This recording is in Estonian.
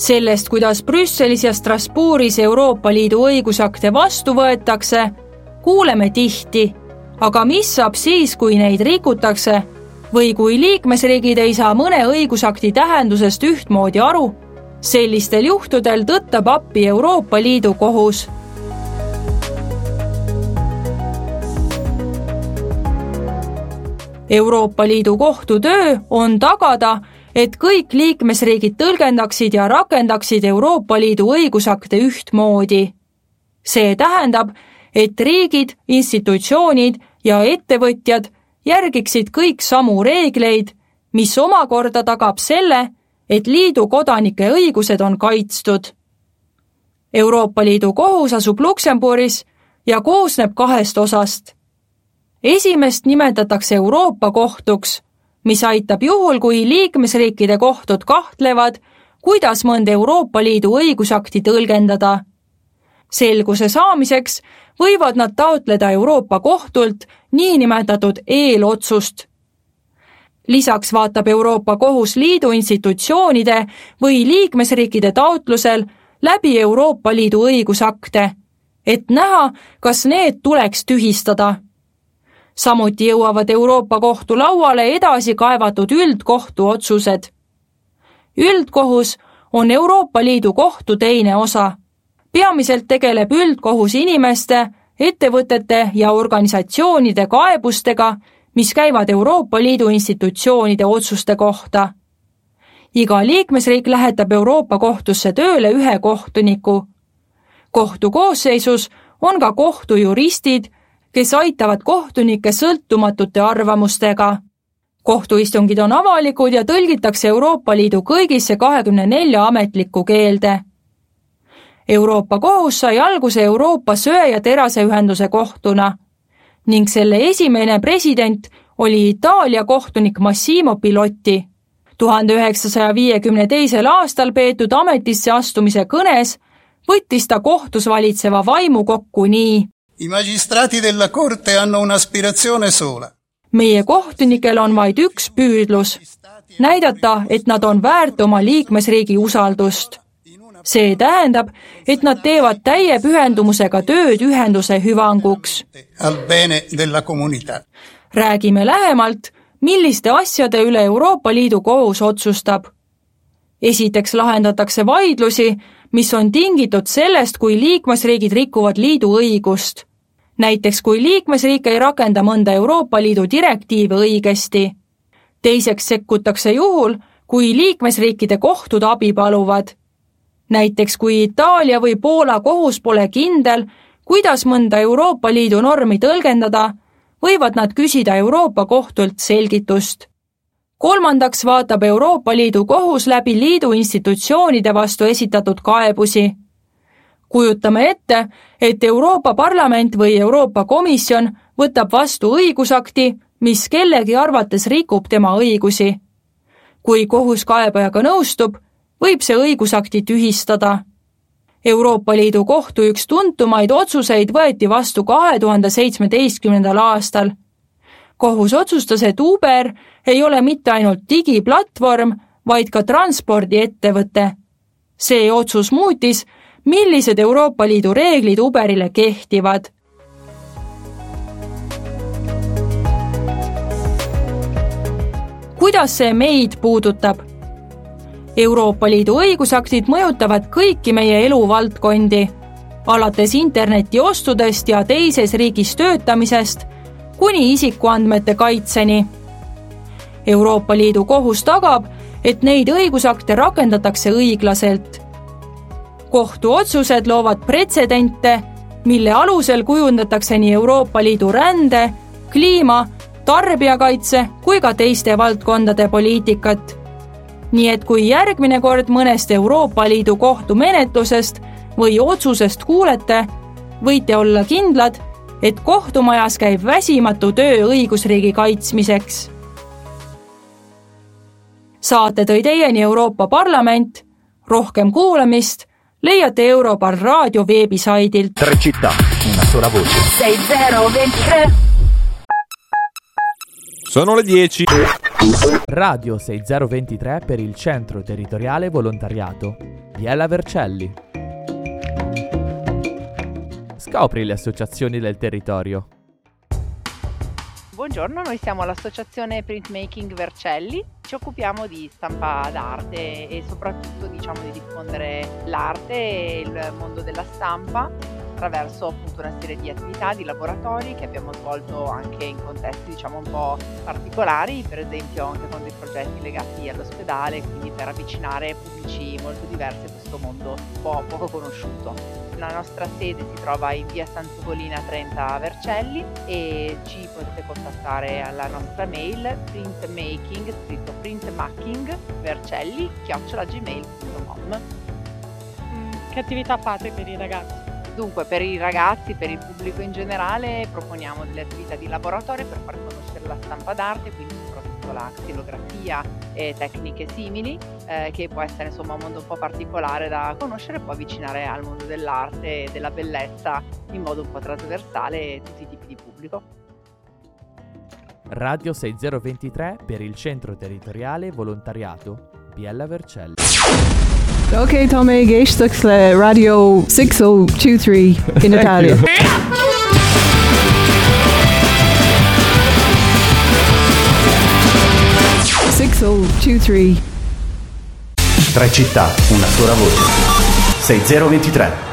Sellest, kuidas Brüsselis ja Strasbourgis Euroopa Liidu õigusakte vastu võetakse, kuuleme tihti, aga mis saab siis, kui neid rikutakse või kui liikmesriigid ei saa mõne õigusakti tähendusest ühtmoodi aru? Sellistel juhtudel tõttab appi Euroopa Liidu kohus. Euroopa Liidu kohtu töö on tagada, et kõik liikmesriigid tõlgendaksid ja rakendaksid Euroopa Liidu õigusakte ühtmoodi. See tähendab, et riigid, institutsioonid ja ettevõtjad järgiksid kõik samu reegleid, mis omakorda tagab selle, et liidu kodanike õigused on kaitstud. Euroopa Liidu kohus asub Luksemburgis ja koosneb 2 osast. Esimest nimetatakse Euroopa kohtuks, mis aitab juhul, kui liikmesriikide kohtud kahtlevad, kuidas mõnda Euroopa Liidu õigusakti tõlgendada. Selguse saamiseks võivad nad taotleda Euroopa kohtult niinimetatud eelotsust. Lisaks vaatab Euroopa kohus liidu institutsioonide või liikmesriikide taotlusel läbi Euroopa Liidu õigusakte, et näha, kas need tuleks tühistada. Samuti jõuavad Euroopa kohtu lauale edasi kaevatud üldkohtu otsused. Üldkohus on Euroopa Liidu kohtu teine osa. Peamiselt tegeleb üldkohus inimeste, ettevõtete ja organisatsioonide kaebustega, mis käivad Euroopa Liidu institutsioonide otsuste kohta. Iga liikmesriik lähetab Euroopa kohtusse tööle 1 kohtuniku. Kohtu koosseisus on ka kohtujuristid, kes aitavad kohtunike sõltumatute arvamustega. Kohtuistungid on avalikud ja tõlgitakse Euroopa Liidu kõigisse 24 ametlikku keelde. Euroopa kohus sai alguse Euroopa söe- ja teraseühenduse kohtuna ning selle esimene president oli Itaalia kohtunik Massimo Pilotti. 1952. aastal peetud ametisse astumise kõnes võttis ta kohtus valitseva vaimu kokku nii. I magistrati della corte hanno un'aspirazione sola. Meie kohtunikel on vaid üks püüdlus, näidata, et nad on väärt oma liikmesriigi usaldust. See tähendab, et nad teevad täie pühendumusega tööd ühenduse hüvanguks. Al bene della comunità. Räägime lähemalt, milliste asjade üle Euroopa Liidu kohus otsustab. Esiteks lahendatakse vaidlusi, mis on tingitud sellest, kui liikmesriigid rikuvad liidu õigust. Näiteks kui liikmesriik ei rakenda mõnda Euroopa Liidu direktiivi õigesti. Teiseks sekkutakse juhul, kui liikmesriikide kohtud abi paluvad. Näiteks kui Itaalia või Poola kohus pole kindel, kuidas mõnda Euroopa Liidu normi tõlgendada, võivad nad küsida Euroopa kohtult selgitust. Kolmandaks vaatab Euroopa Liidu kohus läbi liidu institutsioonide vastu esitatud kaebusi. Kujutame ette, et Euroopa Parlament või Euroopa Komisjon võtab vastu õigusakti, mis kellegi arvates rikub tema õigusi. Kui kohus kaebajaga nõustub, võib see õigusakti tühistada. Euroopa Liidu kohtu üks tuntumaid otsuseid võeti vastu 2017. aastal. Kohus otsustas, et Uber ei ole mitte ainult digiplatvorm, vaid ka transpordiettevõte. See otsus muutis, millised Euroopa Liidu reeglid Uberile kehtivad. Kuidas see meid puudutab? Euroopa Liidu õigusaktid mõjutavad kõiki meie eluvaldkondi, alates internetiostudest ja teises riigis töötamisest kuni isikuandmete kaitseni. Euroopa Liidu kohus tagab, et neid õigusakte rakendatakse õiglaselt. Kohtuotsused loovad pretsedente, mille alusel kujundatakse nii Euroopa Liidu rände, kliima, tarbijakaitse kui ka teiste valdkondade poliitikat. Nii et kui järgmine kord mõnest Euroopa Liidu kohtumenetlusest või otsusest kuulete, võite olla kindlad, et kohtumajas käib väsimatu töö õigusriigi kaitsmiseks. Saate tõi teieni Euroopa Parlament, rohkem kuulamist leiate Europar raadio veebisaidilt. Tre città, una sola voce. 6023. Sono le 10. Radio 6023 per il Centro Territoriale Volontariato. Biella Vercelli. Scopri le associazioni del territorio. Buongiorno, noi siamo l'associazione Printmaking Vercelli, ci occupiamo di stampa d'arte e soprattutto di diffondere l'arte e il mondo della stampa attraverso appunto una serie di attività, di laboratori che abbiamo svolto anche in contesti un po' particolari, per esempio anche con dei progetti legati all'ospedale, quindi per avvicinare pubblici molto diversi a questo mondo poco conosciuto. La nostra sede si trova in via Santopolina 30 Vercelli e ci potete contattare alla nostra mail printmaking, scritto printmaking@gmail.com. Che attività fate per i ragazzi? Dunque, per i ragazzi, per il pubblico in generale, proponiamo delle attività di laboratorio per far conoscere la stampa d'arte, quindi soprattutto la xilografia e tecniche simili, che può essere un mondo un po' particolare da conoscere e può avvicinare al mondo dell'arte e della bellezza in modo un po' trasversale tutti i tipi di pubblico. Radio 6023 per il Centro Territoriale Volontariato Biella Vercelli. Ok, Tommy, gehst le Radio 6023 in Italia. 6023. Tre città, una sola voce. 6023.